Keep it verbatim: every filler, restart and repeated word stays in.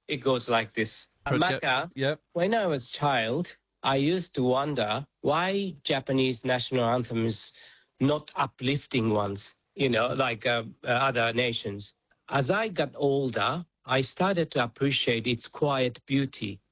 It goes like this. Cricket. Maka, Yep. when I was child, I used to wonder why Japanese national anthem is not uplifting ones, you know, like uh, uh, other nations. As I got older, I started to appreciate its quiet beauty.